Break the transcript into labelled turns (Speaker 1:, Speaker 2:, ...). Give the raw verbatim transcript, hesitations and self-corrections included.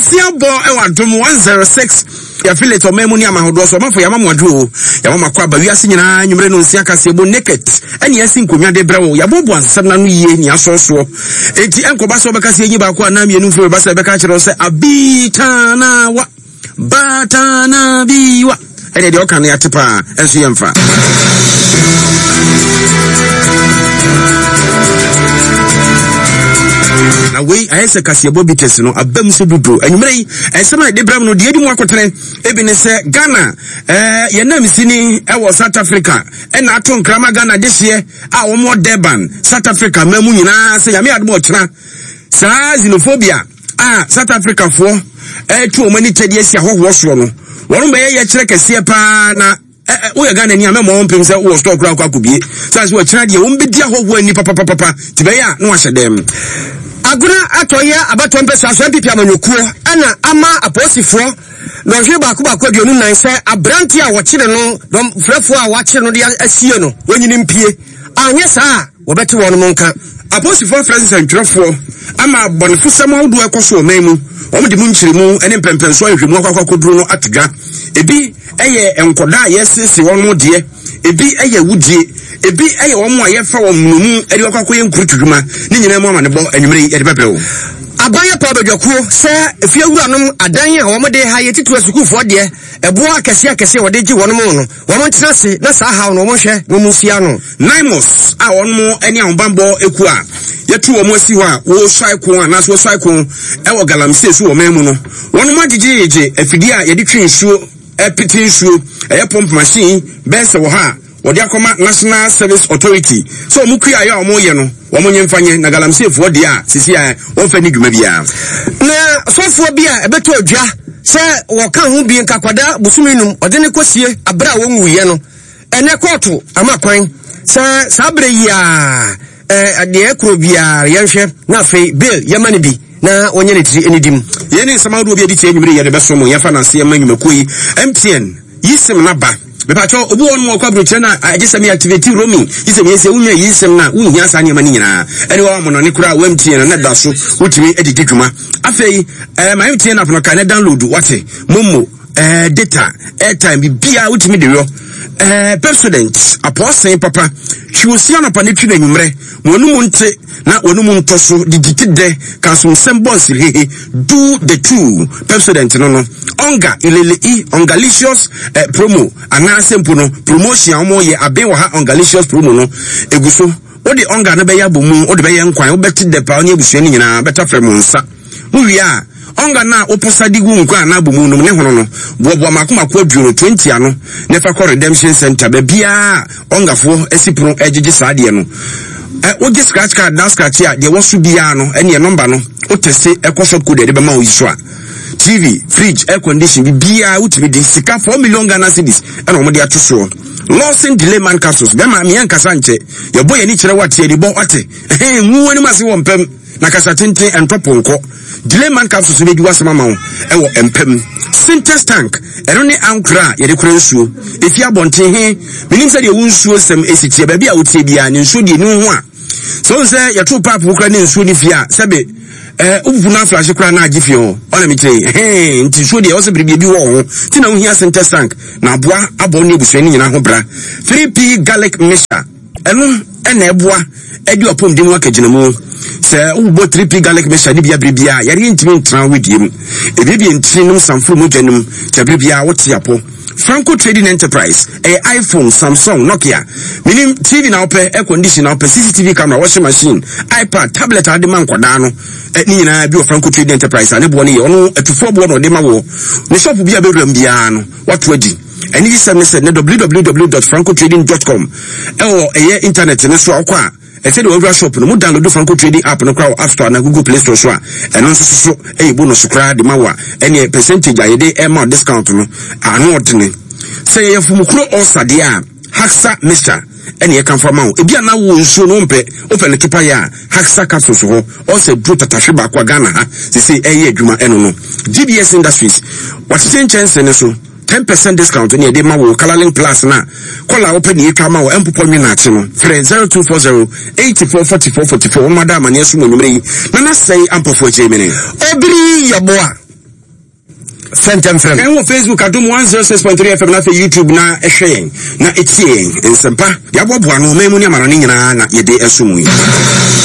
Speaker 1: Kasia bo ewa dum one oh six ya affiliate o memu ni amahodo so mafo ya mamwadwo ya mama kwa ba wiase nyina nwumre no nsia Kasia bo naked ene yasi nkonwa de brewo ya bobo ansam na no yie ni asoso enti enkoba so beka se nyi ba kwa na mienu fo ba se beka kire se abitana wa batana biwa ene de okan ya tepa enso yemfa na we ayese Kasia bo bites no abam so dudu enwumre ensema de bram no de edi mu akotene ebi ne se Ghana eh yenam sini e wo South Africa e na ato nkrama Ghana de hye a wo mo Durban South Africa mamu nyina se yame admo ochira sa xenophobia ah South Africa fo e tu o mani tedi esi ahoho so no wono be ye kire kese pa na eh wo Ghana ni amemo mpem se wo stock kra kwa kubie sa se wo kira de wo mbedi ahoho ani papa papa tibe ya no ahye dem aguna atoya abato mpesa so mpipia manyokuo ana ama aposifo no hwe ba ko ba ko aduonu nan se abranti a wo kire no dom frefo a wa kire no de asie no wanyini mpie anye saa wo beti won mo nka aposifo Francis antwerefo ama bonefo samawdo ekoso memu omo de mu nkyire mu ene mpempenso ahwemu akwa koduro no atga ebi eye enkoda yesese won mo de ebi eye wudie ebi eye won mo ayefa won munumu eri akwakoye nkurutuduma ni nyina mu amane bo anwumre eri bebreo abanya pa badwakuo se efiawura nom adan a won de ha yetitu asukufo de ebo akese akese wode gi won mo no won tena se na sa ha no mo hwe wo musia no naimos a won mo eni ahobambo eku a yetu wo mo asi ho a wo swaiko a na so swaiko e wo galamse so wo memu no won mo gigeje afidi a yede twen nsuo epiti nsuo e pump machine bese wo ha wodi akoma National Service Authority so mu kua ya omo ye no wo mo nyemfanye na galamse fo de a sisi a wo fa ni dwuma bia na sofo bia ebeto adwa se wo ka ho bi nka kwada busuminum ode ne kosie abra wo nwuye no ene koto amakwan se sabre ya eh ade ekro bia yenhwe na fe bill yamani bi na onye ne tiri enidim yene samawdo bi edi tie nwumre ye de beso mo yefa na se yamanyumakoi M T N yisem na ba bepacho obu won mo kwa broche na agisemi activity roaming yisem yese unya yisem na unhia asa nyama ni nyina ene wa mo no ne kura wa M T N na da so utimi edidi dwuma afei eh my M T N app no kan download wate momo eh data airtime bibia utimi de yo eh president apostle papa chiusia na panetwi na nwumre wonu munte na wonu muntoso digitide kaso sembons hehe do the two president no no onga ilele i ongalicious eh, promo ana sempo no promotion mo ye aben wa ha ongalicious promo no eguso odi onga na be ya bomu odi be ye nkwan obeti de pa onye busua ni nyina beta frem nsa muwi a onga na oposadi gu nkwan na bomu no ne hono no bobo makoma ko aduo twenty ano ne fa ko redemption center be bia onga fo esipro ejiji saade no eh ogi scratch card na scratch ya de wosu bia no ene number no o tese ekoshop code de be ma o yiso a T V, fridge, air condition, bia utimi di sika four million Ghana cedis and omodi atoso. Lawson delay man castles. Bema mi yanka sanche. Your boy ni chere wati edi bon wate. Eh, mu wani masi wo mpem na kasa tente and top onko. Delay man castles be diwa sama mawo. Ewo empem. Syntex tank. Eno ne ankra yede kura nsuo. Efi abonten he. Minim se de wo nsuo sem esitie ba bia wotie bia ne nsuo de nu ho a. So se ya to pap kura ne nsuo ni fia. Sebe eh ubuna flash kura na agifio ona mi tire eh nti so de o se biribi bi wo ho ti na ohia Syntex tank na aboa abo ne ebusuani nyina ho bra three P garlic mixture eno ena eboa edi opom de mu akagina mu se ubo three P garlic mixture ni bia bibia yare ntimi ntra wediem e bibia ntini num samfuru mu dwanum te bibia wote apo Franco Trading Enterprise, a iPhone, Samsung, Nokia, minim T V na ope, air condition na ope, C C T V camera, washing machine, iPad, tablet, ade man kwadano, ni na bi Franco Trading Enterprise, ane boni ono etu four bo no de ma wo. Ne shop bi abedum bia no, what wedi. Eni di sem se ne w w w dot franco trading dot com. E o eye internet ne so akwa. E se de wo shop no mu download Franco Trading app no kra App Store na Google Play Store so a. Eno so so e bo no so kra de ma wa. Eni percentage ayede e ma discount no. Anu odene. Se ye fumukro osade a Haxa mixture eni e kan fama o. Ebi ana wo nsuo no mpe open ne tupa ya Haxa capsules ho. O se bro tatahwe ba kwa Ghana ha. Se se eye adwuma eno no. G B S Industries. What change chance ne so. ten percent discount ni ede ma wo Colorlink Plus na kola open ni etwa ma wo empopo nwi na ache no free zero two four zero eight four four four four four madam na yesu mo nwumre yi na na sei ampofo eche mene
Speaker 2: obiri yaboa
Speaker 1: Sentem frem. Kan wo Facebook adom one oh six point three F M na fe YouTube na ehwe na etie nsempa. Ya boboa no memu ni amaro ni nyina na yede esumu yi.